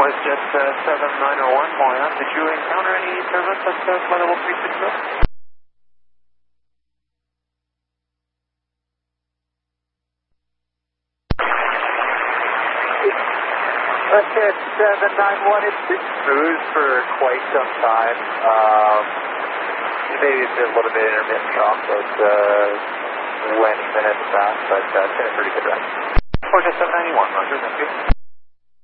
WestJet 7901, Moyan, did you encounter any turbulence at flight level 360? WestJet 791, it's been smooth for quite some time. Maybe it's a little bit intermittent off those 20 minutes back, but it's been a pretty good ride. WestJet 791, Roger, thank you.